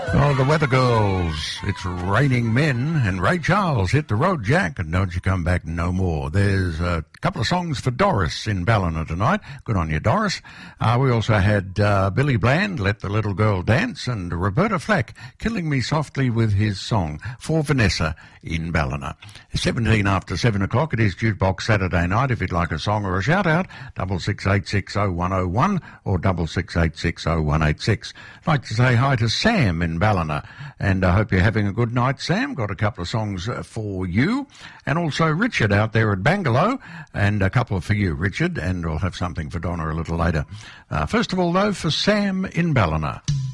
Oh, the Weather Girls. It's Raining Men, and Ray Charles, Hit the Road, Jack, and Don't You Come Back No More. There's a couple of songs for Doris in Ballina tonight. Good on you, Doris. We also had Billy Bland, Let the Little Girl Dance, and Roberta Flack, Killing Me Softly with his song for Vanessa in Ballina. 17 after 7 o'clock, it is Jukebox Saturday night. If you'd like a song or a shout-out, 66860101 or 66860186. I'd like to say hi to Sam in Ballina, and I hope you're having a good night, Sam. Got a couple of songs for you, and also Richard out there at Bangalow, and a couple for you, Richard, and we'll have something for Donna a little later. First of all, though, for Sam in Ballina.